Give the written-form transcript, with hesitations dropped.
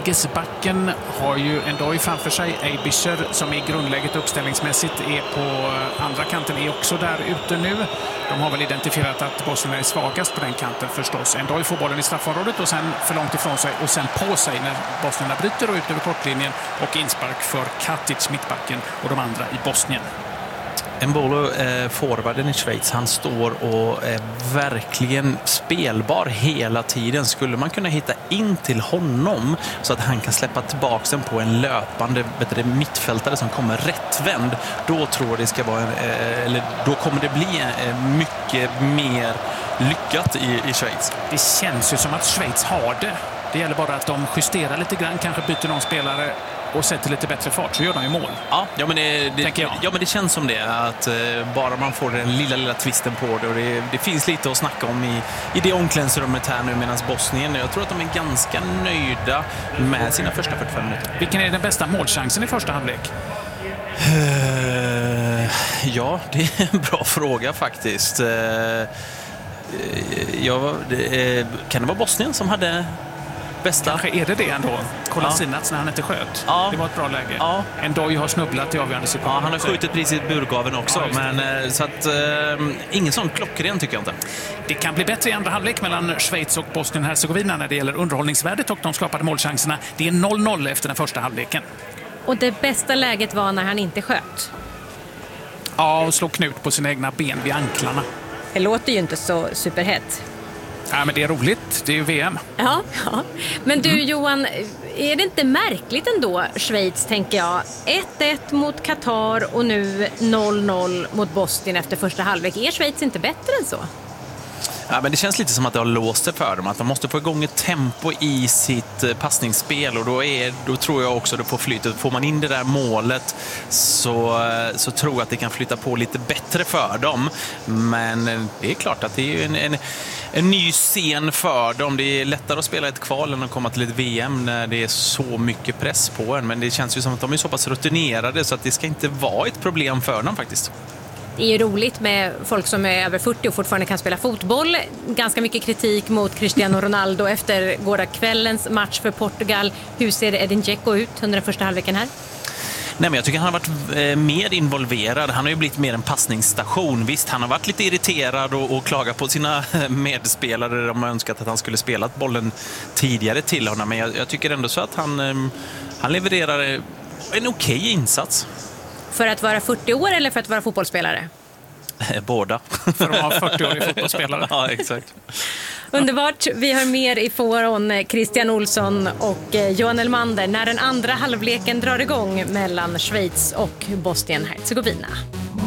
Rodriguez-backen har ju en dag framför sig. Eibischer som i grundläget uppställningsmässigt är på andra kanten är också där ute nu. De har väl identifierat att Bosnien är svagast på den kanten förstås. En dag får bollen i straffområdet och sen för långt ifrån sig och sen på sig när Bosnien bryter och ut över kortlinjen och inspark för Katic, mittbacken och de andra i Bosnien. Embolo, forwarden i Schweiz, han står och är verkligen spelbar hela tiden. Skulle man kunna hitta in till honom så att han kan släppa tillbaka den på en löpande mittfältare som kommer rättvänd, då tror jag det ska vara då kommer det bli mycket mer lyckat i Schweiz. Det känns ju som att Schweiz har det. Det gäller bara att de justerar lite grann, kanske byter någon spelare och sätter lite bättre fart, så gör de ju mål. Ja, men det känns som det, att bara man får den lilla twisten på det, och det finns lite att snacka om i det omklädningsrummet här nu, medan Bosnien, jag tror att de är ganska nöjda med sina första 45 minuter. Vilken är den bästa målchansen i första halvlek? Ja, det är en bra fråga faktiskt. Kan det vara Bosnien som hade bästa? Kanske är det ändå. Kolasinac när han inte sköt. Ja. Det var ett bra läge. Ja. Endoi har snubblat i avgörande sekund. Ja, han har skjutit precis i burgaven också. Ja, men så att ingen sån klockren tycker jag inte. Det kan bli bättre i andra halvlek mellan Schweiz och Bosnien-Hercegovina när det gäller underhållningsvärdet och de skapade målchanserna. Det är 0-0 efter den första halvleken. Och det bästa läget var när han inte sköt. Ja, och slog knut på sina egna ben vid anklarna. Det låter ju inte så superhett. Ja, men det är roligt. Det är ju VM. Ja. Men du Johan, är det inte märkligt ändå, Schweiz, tänker jag? 1-1 mot Qatar och nu 0-0 mot Bosnien efter första halvlek. Är Schweiz inte bättre än så? Ja, men det känns lite som att det har låst sig för dem. Att de måste få igång ett tempo i sitt passningsspel, och då tror jag också det får flytet. Får man in det där målet så tror jag att det kan flytta på lite bättre för dem. Men det är klart att det är en ny scen för dem. Det är lättare att spela ett kval än att komma till ett VM när det är så mycket press på en. Men det känns ju som att de är så pass rutinerade så att det ska inte vara ett problem för dem faktiskt. Det är ju roligt med folk som är över 40 och fortfarande kan spela fotboll. Ganska mycket kritik mot Cristiano Ronaldo efter gårdagskvällens match för Portugal. Hur ser Edin Dzeko ut under den första halvleken här? Nej, men jag tycker han har varit mer involverad. Han har ju blivit mer en passningsstation. Visst, han har varit lite irriterad och klagat på sina medspelare. De har önskat att han skulle spela bollen tidigare till honom. Men jag tycker ändå så att han levererar en okej insats. För att vara 40 år eller för att vara fotbollsspelare? Båda. För att vara 40-årig fotbollsspelare. Ja, exakt. Underbart. Vi har mer i foron Christian Olsson och Johan Elmander när den andra halvleken drar igång mellan Schweiz och Bosnien-Hercegovina.